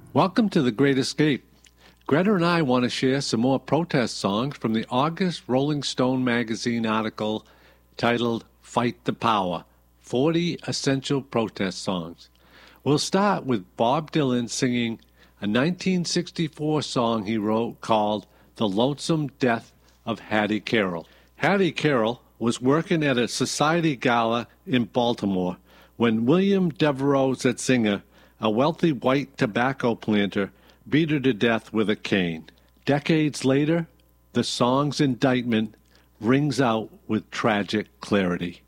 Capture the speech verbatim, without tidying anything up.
Welcome to The Great Escape. Greta and I want to share some more protest songs from the August Rolling Stone magazine article titled Fight the Power, forty Essential Protest Songs. We'll start with Bob Dylan singing a nineteen sixty-four song he wrote called The Lonesome Death of Hattie Carroll. Hattie Carroll was working at a society gala in Baltimore when William Devereaux Zetzinger, a wealthy white tobacco planter, beat her to death with a cane. Decades later, the song's indictment rings out with tragic clarity.